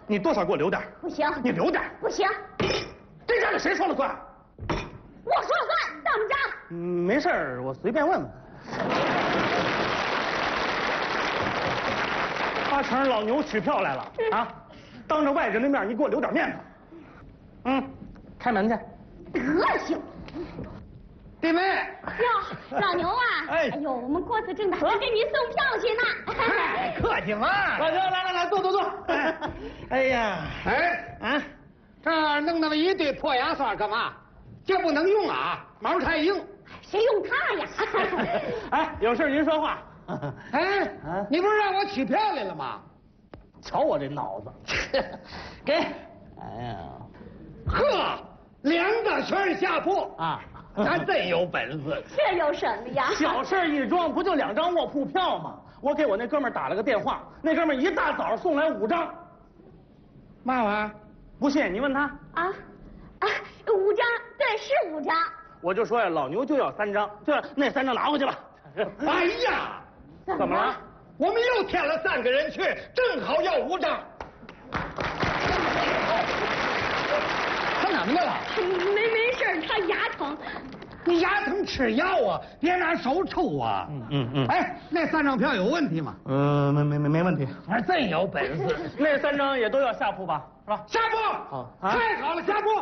你多少给我留点？ 不行， 你留点。 不行， 这家里谁说了算？ 我说了算，当家。 没事儿，我随便问问。阿成，老牛取票来了啊！当着外人的面，你给我留点面子。开门去。 德行。 弟妹， 哟，老牛啊！ 哎呦，我们郭子正打算给你送票去呢。 客气嘛。 老牛，来，坐。哎呀， 这儿弄那么一堆破牙刷干嘛？这不能用啊，毛太硬。 谁用它呀？ 哎，有事您说话。 你不是让我取票来了吗？ 瞧我这脑子，给。哎呀， 呵，2个圈下铺啊！他真有本事。 这有什么呀？ 小事一桩，不就2张卧铺票吗？我给我那哥们儿打了个电话，那哥们儿一大早送来5张。 嘛玩意儿？ 不信你问他。 啊，5张，对，是5张。 我就说呀，老牛就要3张，那3张拿回去吧。 哎呀， 怎么了？ 我们又添了3个人去，正好要5张。他怎么的了？ 没事，他牙疼。 你牙疼吃药啊，别拿手抽啊。哎，那3张票有问题吗？ 没问题。 还真有本事。 那3张也都要下铺吧？是吧？ 下铺。 好， 太好了，下铺。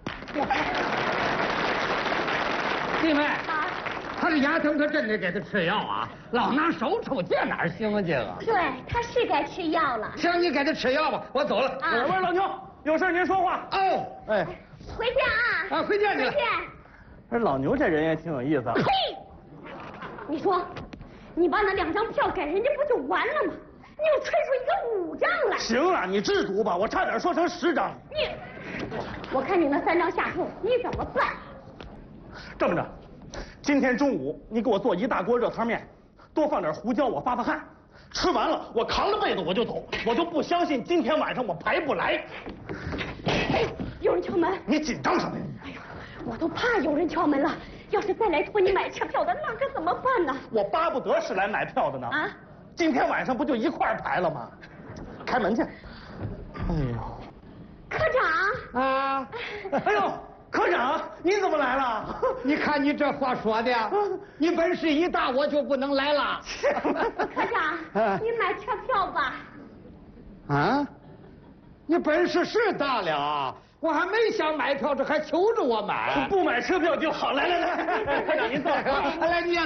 弟妹，他这牙疼，他真得给他吃药啊！老拿手抽，这哪行啊？这个。 对，他是该吃药了。 行，你给他吃药吧，我走了。 喂，老牛，有事您说话。 哦， 哎， 回见啊！ 回见去了。 回见。 这老牛这人也挺有意思。 呸！你说，你把那2张票给人家不就完了吗？你又吹出一个5张来。 行了，你知足吧，我差点说成10张。 我看你那3张下铺，你怎么办？ 这么着，今天中午你给我做1大锅热汤面，多放点胡椒，我发汗。吃完了，我扛着被子我就走，我就不相信今天晚上我排不来。 哎，有人敲门！ 你紧张什么呀你？ 哎呦，我都怕有人敲门了。要是再来托你买车票的，那可怎么办呢？ 我巴不得是来买票的呢。 啊！ 今天晚上不就一块儿排了吗？开门去。哎呦， 科长啊！ 哎呦，科长，你怎么来了？ 你看你这话说的，你本事一大，我就不能来了。 科长，你买车票吧。 啊？你本事是大了，我还没想买票，这还求着我买。 不买车票就好。来，科长您坐。 来，你让。